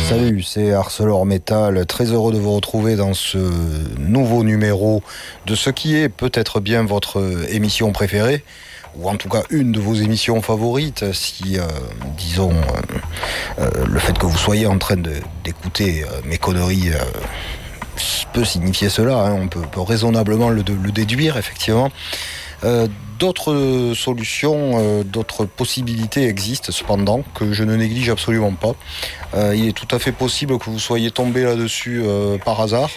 Salut, c'est ArcelorMittal. Très heureux de vous retrouver dans ce nouveau numéro de ce qui est peut-être bien votre émission préférée, ou en tout cas une de vos émissions favorites, si, le fait que vous soyez en train d'écouter mes conneries peut signifier cela, hein. On peut raisonnablement le déduire, effectivement. D'autres solutions, d'autres possibilités existent cependant, que je ne néglige absolument pas. Il est tout à fait possible que vous soyez tombé là-dessus par hasard,